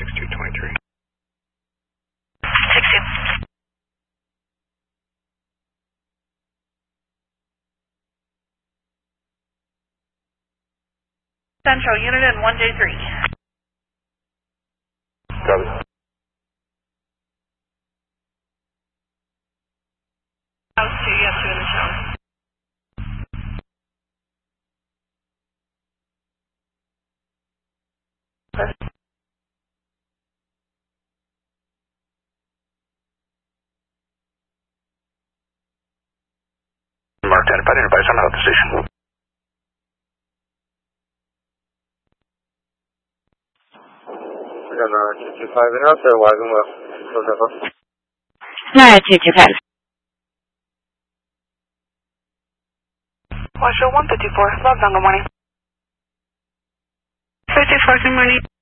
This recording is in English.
6223. 62. Central, unit in 1J3. Copy. House 2, you have 2 in the show. Mark 10, if I didn't advise on another position. We got 225 in out there, wagon wheel. No, 225. Washoe 154, log down, good morning. 54, good morning.